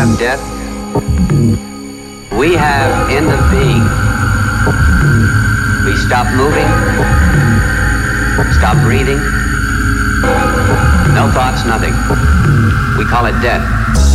have death. We have end of being. We stop moving, stop breathing, no thoughts, nothing. We call it death.